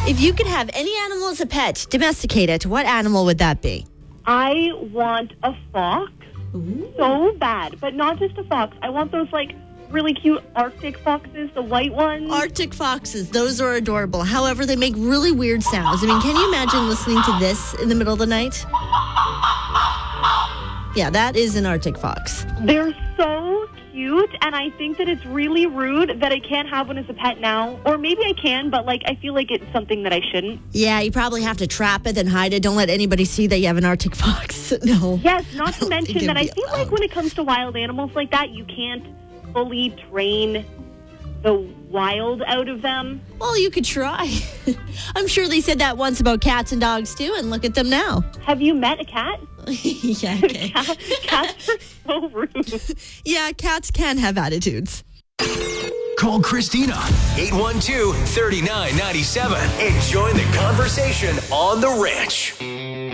If you could have any animal as a pet, domesticate it, what animal would that be? I want a fox so bad, but not just a fox. I want those, really cute Arctic foxes, the white ones. Arctic foxes, those are adorable. However, they make really weird sounds. I mean, can you imagine listening to this in the middle of the night? Yeah, that is an Arctic fox. They're so cute, and I think that it's really rude that I can't have one as a pet now. Or maybe I can, but I feel like it's something that I shouldn't. Yeah, you probably have to trap it, then hide it. Don't let anybody see that you have an Arctic fox. No. Yes, not to mention that I feel like when it comes to wild animals like that, you can't fully train the wild out of them. Well, you could try. I'm sure they said that once about cats and dogs, too, and look at them now. Have you met a cat? Yeah, okay. Cats are so rude. Yeah, cats can have attitudes. Call Christina, 812-3997, and join the conversation on The Ranch.